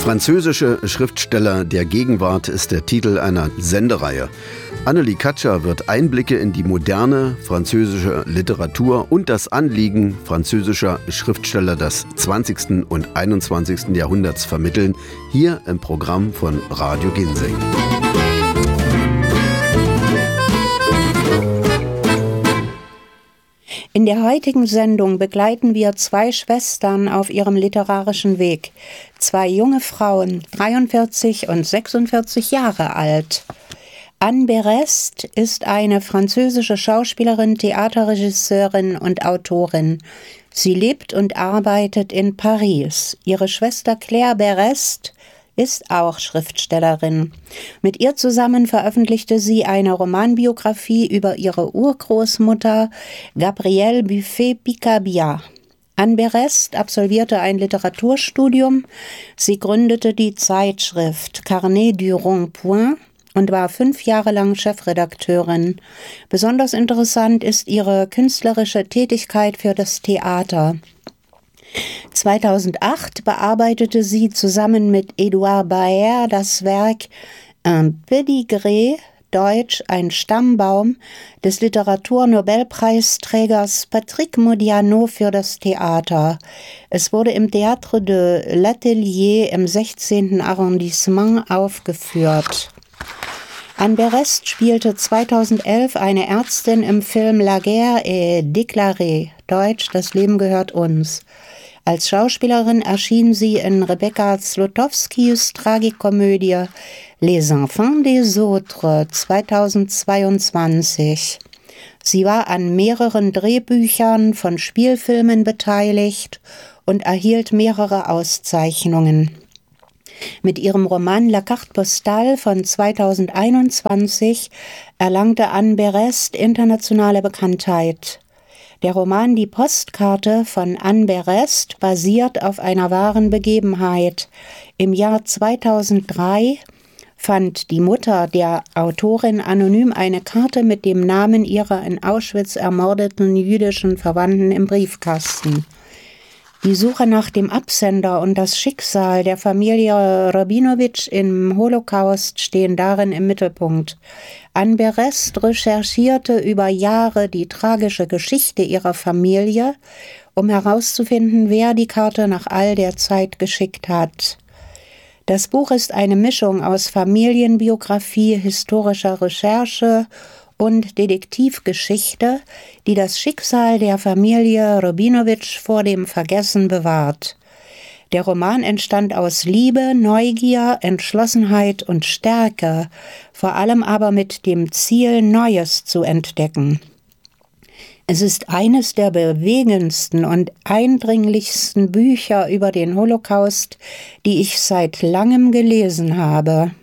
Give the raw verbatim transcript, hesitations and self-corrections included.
Französische Schriftsteller der Gegenwart ist der Titel einer Sendereihe. Annelie Katscher wird Einblicke in die moderne französische Literatur und das Anliegen französischer Schriftsteller des zwanzigsten und einundzwanzigsten Jahrhunderts vermitteln, hier im Programm von Radio Ginseng. In der heutigen Sendung begleiten wir zwei Schwestern auf ihrem literarischen Weg. Zwei junge Frauen, dreiundvierzig und sechsundvierzig Jahre alt. Anne Berest ist eine französische Schauspielerin, Theaterregisseurin und Autorin. Sie lebt und arbeitet in Paris. Ihre Schwester Claire Berest ist auch Schriftstellerin. Mit ihr zusammen veröffentlichte sie eine Romanbiografie über ihre Urgroßmutter Gabrielle Buffet-Picabia. Anne Berest absolvierte ein Literaturstudium. Sie gründete die Zeitschrift Carnet du Rond-Point und war fünf Jahre lang Chefredakteurin. Besonders interessant ist ihre künstlerische Tätigkeit für das Theater. zweitausendacht bearbeitete sie zusammen mit Edouard Baer das Werk Un Pédigré, Deutsch ein Stammbaum, des Literaturnobelpreisträgers Patrick Modiano für das Theater. Es wurde im Théâtre de l'Atelier im sechzehnten Arrondissement aufgeführt. Anne Berest spielte zweitausendelf eine Ärztin im Film La Guerre est déclarée, Deutsch Das Leben gehört uns. Als Schauspielerin erschien sie in Rebecca Zlotowskis Tragikomödie Les Enfants des Autres zweitausendzweiundzwanzig. Sie war an mehreren Drehbüchern von Spielfilmen beteiligt und erhielt mehrere Auszeichnungen. Mit ihrem Roman La Carte Postale von zweitausendeinundzwanzig erlangte Anne Berest internationale Bekanntheit. Der Roman Die Postkarte von Anne Berest basiert auf einer wahren Begebenheit. Im Jahr zweitausenddrei fand die Mutter der Autorin anonym eine Karte mit dem Namen ihrer in Auschwitz ermordeten jüdischen Verwandten im Briefkasten. Die Suche nach dem Absender und das Schicksal der Familie Rabinowitsch im Holocaust stehen darin im Mittelpunkt. Anne Berest recherchierte über Jahre die tragische Geschichte ihrer Familie, um herauszufinden, wer die Karte nach all der Zeit geschickt hat. Das Buch ist eine Mischung aus Familienbiografie, historischer Recherche und Detektivgeschichte, die das Schicksal der Familie Rabinowitsch vor dem Vergessen bewahrt. Der Roman entstand aus Liebe, Neugier, Entschlossenheit und Stärke, vor allem aber mit dem Ziel, Neues zu entdecken. Es ist eines der bewegendsten und eindringlichsten Bücher über den Holocaust, die ich seit langem gelesen habe.